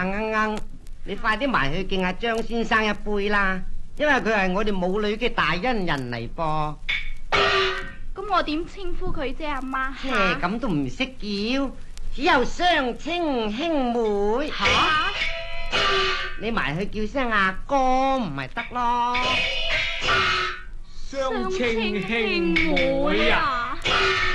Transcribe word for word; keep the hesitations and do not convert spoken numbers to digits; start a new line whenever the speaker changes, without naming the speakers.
阿鶯鶯，你快啲埋去敬阿張先生一杯啦，因為佢係我哋母女嘅大恩人嚟噃。
咁我點稱呼佢啫，阿媽？
嘿，咁都唔識叫，只有相稱兄妹。
吓？
你埋去叫聲阿哥唔係得咯？
相稱兄妹啊！